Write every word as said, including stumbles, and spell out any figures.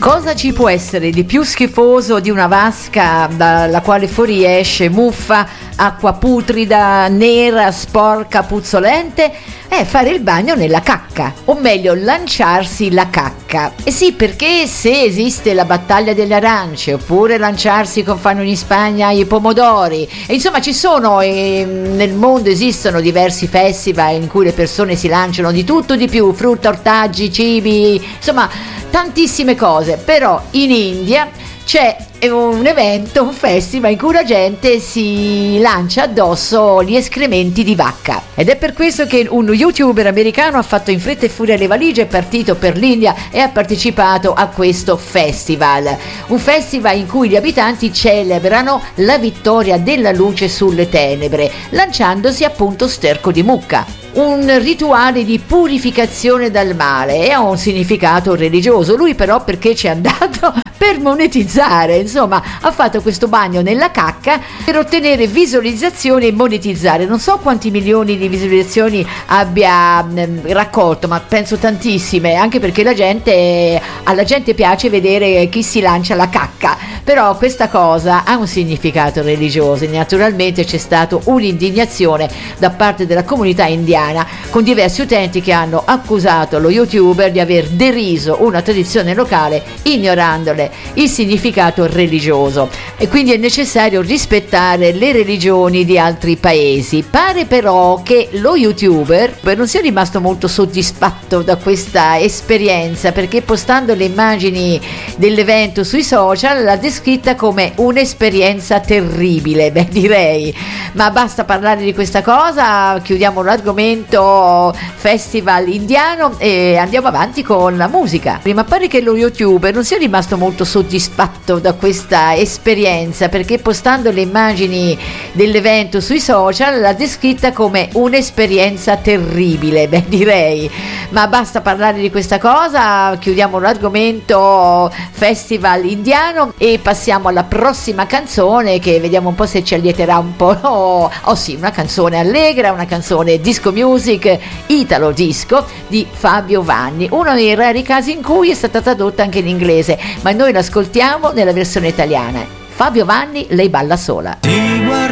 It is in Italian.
Cosa ci può essere di più schifoso di una vasca dalla quale fuoriesce muffa, acqua putrida, nera, sporca, puzzolente? È fare il bagno nella cacca, o meglio lanciarsi la cacca. E sì, perché se esiste la battaglia delle arance, oppure lanciarsi come fanno in Spagna i pomodori, e insomma ci sono, eh, nel mondo esistono diversi festival in cui le persone si lanciano di tutto di più, frutta, ortaggi, cibi, insomma tantissime cose. Però in India c'è un evento, un festival in cui la gente si lancia addosso gli escrementi di vacca, ed è per questo che un youtuber americano ha fatto in fretta e furia le valigie, è partito per l'India e ha partecipato a questo festival, un festival in cui gli abitanti celebrano la vittoria della luce sulle tenebre, lanciandosi appunto sterco di mucca. Un rituale di purificazione dal male e ha un significato religioso. Lui però perché ci è andato? Per monetizzare, insomma ha fatto questo bagno nella cacca per ottenere visualizzazioni e monetizzare. Non so quanti milioni di visualizzazioni abbia mh, raccolto, ma penso tantissime, anche perché la gente, alla gente piace vedere chi si lancia la cacca. Però questa cosa ha un significato religioso e naturalmente c'è stata un'indignazione da parte della comunità indiana, con diversi utenti che hanno accusato lo youtuber di aver deriso una tradizione locale ignorandole il significato religioso, e quindi è necessario rispettare le religioni di altri paesi. Pare però che lo youtuber non sia rimasto molto soddisfatto da questa esperienza, perché postando le immagini dell'evento sui social l'ha descritta come un'esperienza terribile. Beh, direi, ma basta parlare di questa cosa, chiudiamo l'argomento festival indiano e andiamo avanti con la musica. Prima pare che lo youtuber non sia rimasto molto soddisfatto da questa esperienza, perché postando le immagini dell'evento sui social l'ha descritta come un'esperienza terribile. Beh, direi, ma basta parlare di questa cosa, chiudiamo l'argomento festival indiano e passiamo alla prossima canzone, che vediamo un po' se ci allieterà un po'. Oh, oh sì, una canzone allegra, una canzone disco music, italo disco di Fabio Vanni, uno dei rari casi in cui è stata tradotta anche in inglese, ma noi l'ascoltiamo nella versione italiana. Fabio Vanni, Lei balla sola. Ti guardo